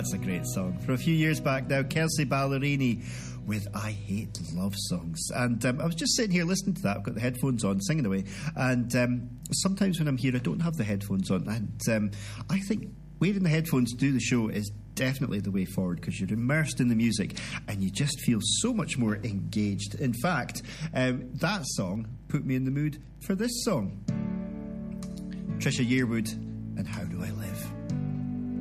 That's a great song. From a few years back now, Kelsey Ballerini with I Hate Love Songs. And I was just sitting here listening to that. I've got the headphones on, singing away. And sometimes when I'm here, I don't have the headphones on. And I think wearing the headphones to do the show is definitely the way forward, because you're immersed in the music and you just feel so much more engaged. In fact, that song put me in the mood for this song. Trisha Yearwood and How Do I Live?